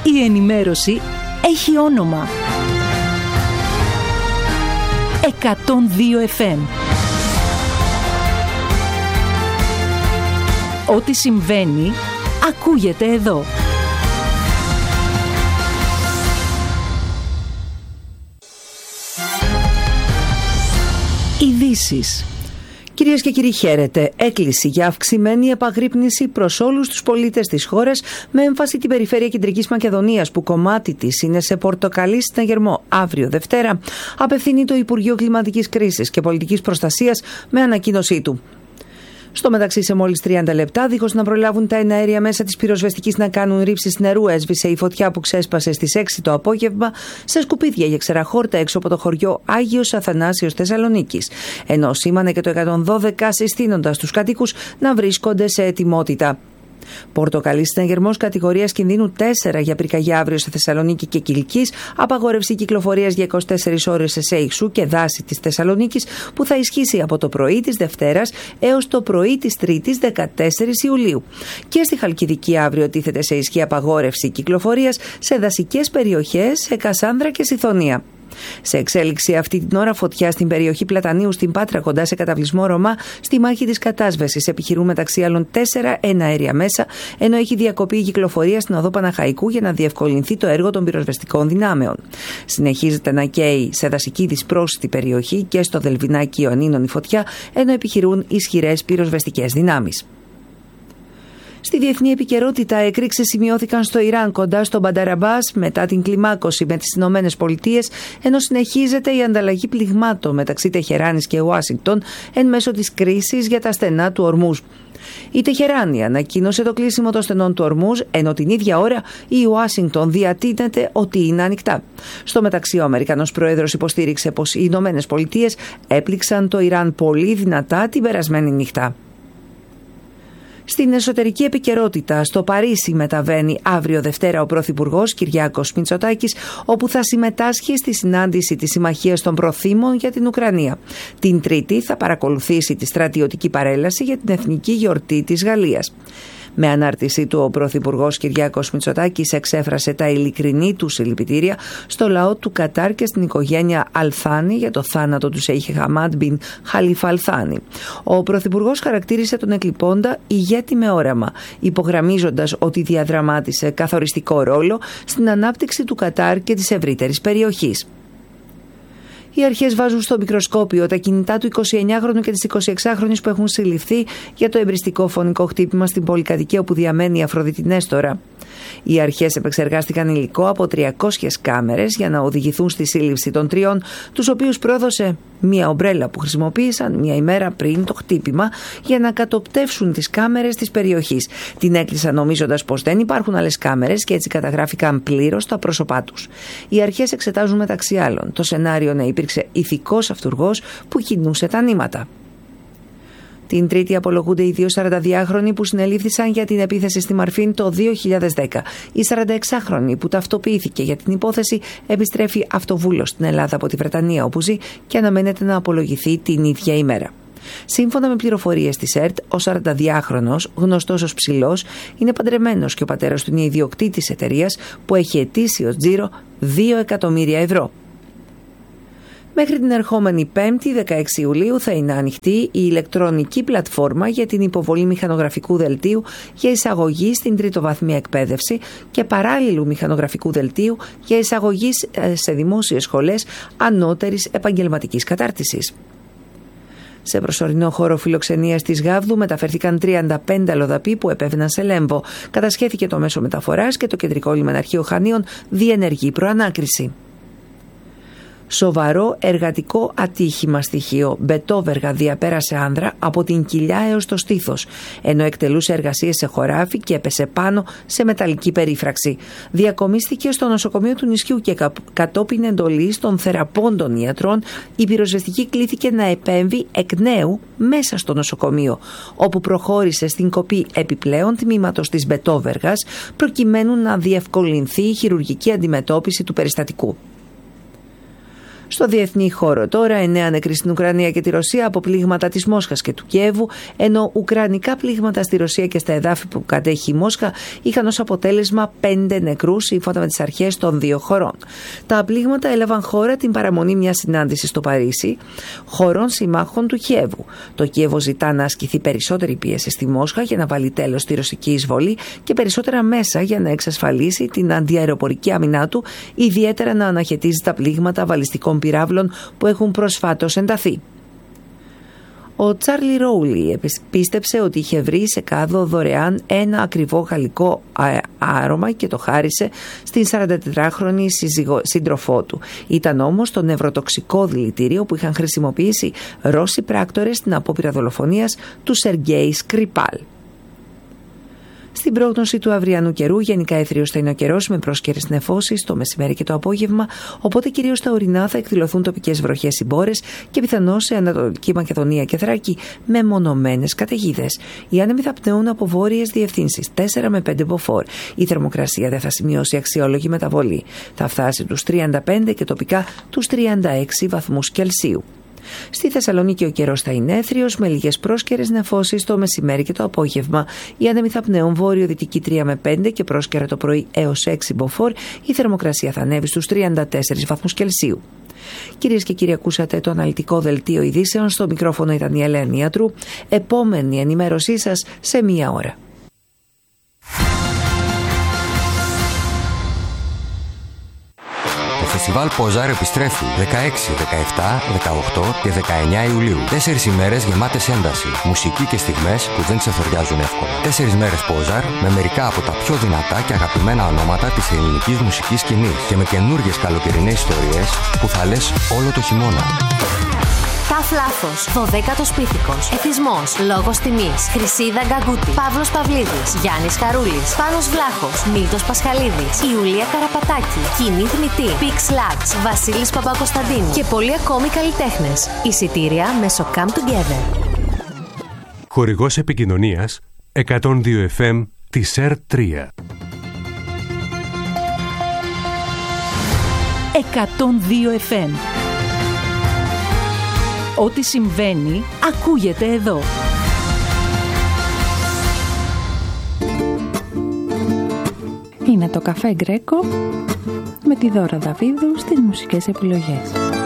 Η ενημέρωση έχει όνομα. 102 FM. Ό,τι συμβαίνει, ακούγεται εδώ. Ειδήσεις. Κυρίες και κύριοι, χαίρετε. Έκκληση για αυξημένη επαγρύπνηση προς όλους τους πολίτες της χώρας, με έμφαση την περιφέρεια Κεντρικής Μακεδονίας, που κομμάτι της είναι σε πορτοκαλί συναγερμό. Αύριο Δευτέρα απευθύνει το Υπουργείο Κλιματικής Κρίσης και Πολιτικής Προστασίας με ανακοίνωσή του. Στο μεταξύ, σε μόλις 30 λεπτά, δίχως να προλάβουν τα εναέρια μέσα της πυροσβεστικής να κάνουν ρήψεις νερού, έσβησε η φωτιά που ξέσπασε στις 6 το απόγευμα σε σκουπίδια για ξεραχόρτα έξω από το χωριό Άγιος Αθανάσιος Θεσσαλονίκης. Ενώ σήμανε και το 112, συστήνοντας τους κατοίκους να βρίσκονται σε ετοιμότητα. Πορτοκαλί συναγερμός κατηγορίας κινδύνου 4 για πυρκαγιά αύριο σε Θεσσαλονίκη και Κιλκής, απαγόρευση κυκλοφορίας για 24 ώρες σε Σέιξου και δάση της Θεσσαλονίκης, που θα ισχύσει από το πρωί της Δευτέρας έως το πρωί της Τρίτης 14 Ιουλίου. Και στη Χαλκιδική αύριο τίθεται σε ισχύ απαγόρευση κυκλοφορίας σε δασικές περιοχές, σε Κασάνδρα και Σιθωνία. Σε εξέλιξη αυτή την ώρα, φωτιά στην περιοχή Πλατανίου στην Πάτρα, κοντά σε καταβλισμό Ρωμά, στη μάχη της κατάσβεσης. Επιχειρούν μεταξύ άλλων 4 εναέρια μέσα, ενώ έχει διακοπεί η κυκλοφορία στην οδό Παναχαϊκού για να διευκολυνθεί το έργο των πυροσβεστικών δυνάμεων. Συνεχίζεται να καίει σε δασική δυσπρόσιτη περιοχή και στο Δελβινάκι Ιωαννίνων η φωτιά, ενώ επιχειρούν ισχυρές πυροσβεστικές δυνάμεις. Στη διεθνή επικαιρότητα, εκρήξεις σημειώθηκαν στο Ιράν, κοντά στο Μπανταραμπάς, μετά την κλιμάκωση με τις Ηνωμένες Πολιτείες, ενώ συνεχίζεται η ανταλλαγή πληγμάτων μεταξύ Τεχεράνης και Ουάσιγκτον εν μέσω της κρίσης για τα στενά του Ορμούζ. Η Τεχεράνη ανακοίνωσε το κλείσιμο των στενών του Ορμούζ, ενώ την ίδια ώρα η Ουάσιγκτον διατείνεται ότι είναι ανοιχτά. Στο μεταξύ, ο Αμερικανός Πρόεδρος υποστήριξε πως οι Ηνωμένες Πολιτείες έπληξαν το Ιράν πολύ δυνατά την περασμένη νύχτα. Στην εσωτερική επικαιρότητα, στο Παρίσι μεταβαίνει αύριο Δευτέρα ο Πρωθυπουργός Κυριάκος Μητσοτάκης, όπου θα συμμετάσχει στη συνάντηση της Συμμαχίας των Προθήμων για την Ουκρανία. Την Τρίτη θα παρακολουθήσει τη στρατιωτική παρέλαση για την εθνική γιορτή της Γαλλίας. Με ανάρτησή του, ο Πρωθυπουργός Κυριάκος Μητσοτάκης εξέφρασε τα ειλικρινή του συλληπιτήρια στο λαό του Κατάρ και στην οικογένεια Αλθάνη για το θάνατο του Σέιχ Χαμάντ μπιν Χαλίφα Αλθάνη. Ο Πρωθυπουργός χαρακτήρισε τον εκλειπώντα ηγέτη με όραμα, υπογραμμίζοντας ότι διαδραμάτισε καθοριστικό ρόλο στην ανάπτυξη του Κατάρ και της ευρύτερης περιοχής. Οι αρχές βάζουν στο μικροσκόπιο τα κινητά του 29χρονου και της 26χρονης που έχουν συλληφθεί για το εμπριστικό φωνικό χτύπημα στην πολυκατοικία όπου διαμένει η Αφροδίτη Νέστορα. Οι αρχές επεξεργάστηκαν υλικό από 300 κάμερες για να οδηγηθούν στη σύλληψη των τριών, τους οποίους πρόδωσε μία ομπρέλα που χρησιμοποίησαν μία ημέρα πριν το χτύπημα για να κατοπτεύσουν τις κάμερες της περιοχής. Την έκλεισαν νομίζοντας πως δεν υπάρχουν άλλες κάμερες και έτσι καταγράφηκαν πλήρως τα πρόσωπά τους. Οι αρχές εξετάζουν μεταξύ άλλων το σενάριο να υπήρξε ηθικός αυτουργός που κινούσε τα νήματα. Την Τρίτη απολογούνται οι δύο 42χρονοι που συνελήφθησαν για την επίθεση στη Μαρφίν το 2010. Η 46χρονη που ταυτοποιήθηκε για την υπόθεση επιστρέφει αυτοβούλος στην Ελλάδα από τη Βρετανία όπου ζει και αναμένεται να απολογηθεί την ίδια ημέρα. Σύμφωνα με πληροφορίες της ΕΡΤ, ο 42χρονος, γνωστός ως Ψηλός, είναι παντρεμένος και ο πατέρας του είναι ιδιοκτήτης εταιρείας που έχει ετήσιο τζίρο 2 εκατομμύρια ευρώ. Μέχρι την ερχόμενη Πέμπτη, 16 Ιουλίου, θα είναι ανοιχτή η ηλεκτρονική πλατφόρμα για την υποβολή μηχανογραφικού δελτίου για εισαγωγή στην τριτοβαθμία εκπαίδευση και παράλληλου μηχανογραφικού δελτίου για εισαγωγή σε δημόσιες σχολές ανώτερης επαγγελματικής κατάρτισης. Σε προσωρινό χώρο φιλοξενίας της Γάβδου μεταφέρθηκαν 35 αλλοδαποί που επέβαιναν σε Λέμβο. Κατασχέθηκε το μέσο μεταφοράς και το κεντρικό λιμεναρχείο Χανίων διενεργεί προανάκριση. Σοβαρό εργατικό ατύχημα στοιχείο. Μπετόβεργα διαπέρασε άνδρα από την κοιλιά έως το στήθος, ενώ εκτελούσε εργασίες σε χωράφι και έπεσε πάνω σε μεταλλική περίφραξη. Διακομίστηκε στο νοσοκομείο του νησιού και κατόπιν εντολής των θεραπώντων ιατρών, η πυροσβεστική κλήθηκε να επέμβει εκ νέου μέσα στο νοσοκομείο, όπου προχώρησε στην κοπή επιπλέον τμήματος της μπετόβεργας, προκειμένου να διευκολυνθεί η χειρουργική αντιμετώπιση του περιστατικού. Στο διεθνή χώρο τώρα, 9 νεκροί στην Ουκρανία και τη Ρωσία από πλήγματα της Μόσχας και του Κιέβου, ενώ ουκρανικά πλήγματα στη Ρωσία και στα εδάφη που κατέχει η Μόσχα είχαν ως αποτέλεσμα 5 νεκρούς σύμφωνα με τις αρχές των δύο χωρών. Τα πλήγματα έλαβαν χώρα την παραμονή μιας συνάντησης στο Παρίσι χωρών συμμάχων του Κιέβου. Το Κιέβο ζητά να ασκηθεί περισσότερη πίεση στη Μόσχα για να βάλει τέλος στη ρωσική εισβολή και περισσότερα μέσα για να εξασφαλίσει την αντιαεροπορική άμυνά του, ιδιαίτερα να αναχαιτίζει τα πλήγματα βαλιστικών πυράβλων που έχουν προσφάτως ενταθεί. Ο Τσάρλι Ρόουλι πίστεψε ότι είχε βρει σε κάδο δωρεάν ένα ακριβό γαλλικό άρωμα και το χάρισε στην 44χρονη σύντροφό του. Ήταν όμως το νευροτοξικό δηλητήριο που είχαν χρησιμοποιήσει Ρώσοι πράκτορες στην απόπειρα δολοφονίας του Σεργέη Σκρυπάλ. Στην πρόγνωση του αυριανού καιρού, γενικά έθριος θα είναι ο καιρός με πρόσκαιρες νεφώσεις το μεσημέρι και το απόγευμα, οπότε κυρίως στα ορεινά θα εκδηλωθούν τοπικές βροχές ή μπόρες και πιθανώς σε Ανατολική Μακεδονία και Θράκη με μονομένες καταιγίδες. Οι άνεμοι θα πνέουν από βόρειες διευθύνσεις 4 με 5 μποφόρ. Η θερμοκρασία δεν θα σημειώσει αξιόλογη μεταβολή. Θα φτάσει τους 35 και τοπικά τους 36 βαθμούς Κελσίου. Στη Θεσσαλονίκη ο καιρός θα είναι έθριος με λίγες πρόσκαιρες νεφώσεις το μεσημέρι και το απόγευμα. Οι άνεμοι θα πνέουν βόρειο-δυτική 3 με 5 και πρόσκαιρα το πρωί έως 6 μποφόρ. Η θερμοκρασία θα ανέβει στους 34 βαθμούς Κελσίου. Κυρίες και κύριοι, ακούσατε το αναλυτικό δελτίο ειδήσεων. Στο μικρόφωνο ήταν η Ελένη Ιατρού. Επόμενη ενημέρωσή σας σε μία ώρα. Το φεστιβάλ Ποζάρ επιστρέφει 16, 17, 18 και 19 Ιουλίου. 4 ημέρες γεμάτες ένταση, μουσική και στιγμές που δεν ξεθοριάζουν εύκολα. 4 μέρες Ποζάρ με μερικά από τα πιο δυνατά και αγαπημένα ονόματα της ελληνικής μουσικής σκηνής και με καινούργιες καλοκαιρινές ιστορίες που θα λες όλο το χειμώνα. Ταφ Λάθος, 12ος Πίθηκος, Εθισμός, Λόγος Τιμής, Χρυσίδα Γκαγκούτη, Παύλος Παυλίδης, Γιάννης Χαρούλης, Πάνος Βλάχος, Μίλτος Πασχαλίδης, Ιουλία Καραπατάκη, Κοινή Θνητή, Pix Labs, Βασίλης Παπακοσταντίνου και πολλοί ακόμη καλλιτέχνες. Εισιτήρια μέσω Come Together. Χορηγός επικοινωνίας 102 FM της ΕΡΤ3. 102 FM. Ό,τι συμβαίνει, ακούγεται εδώ. Είναι το Καφέ Γκρέκο με τη Δώρα Δαβίδου στις μουσικές επιλογές.